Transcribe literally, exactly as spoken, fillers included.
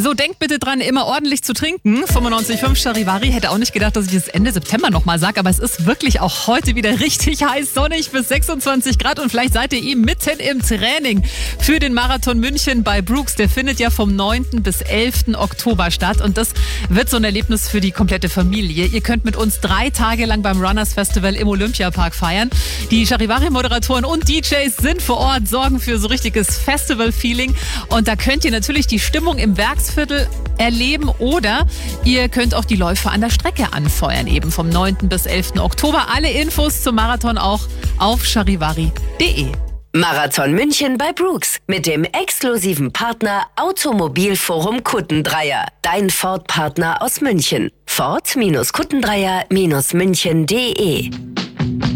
So, denkt bitte dran, immer ordentlich zu trinken. fünfundneunzig Komma fünf Charivari. Hätte auch nicht gedacht, dass ich es Ende September nochmal sage, aber es ist wirklich auch heute wieder richtig heiß, sonnig bis sechsundzwanzig Grad und vielleicht seid ihr eben mitten im Training für den Marathon München bei Brooks. Der findet ja vom neunten bis elften Oktober statt und das wird so ein Erlebnis für die komplette Familie. Ihr könnt mit uns drei Tage lang beim Runners Festival im Olympiapark feiern. Die Charivari-Moderatoren und D Js sind vor Ort, sorgen für so richtiges Festival-Feeling und da könnt ihr natürlich die Stimmung im Werksviertel erleben oder ihr könnt auch die Läufer an der Strecke anfeuern, eben vom neunten bis elften Oktober. Alle Infos zum Marathon auch auf charivari punkt de. Marathon München bei Brooks mit dem exklusiven Partner Automobilforum Kuttendreier. Dein Ford-Partner aus München. Ford-Kuttendreier-München punkt de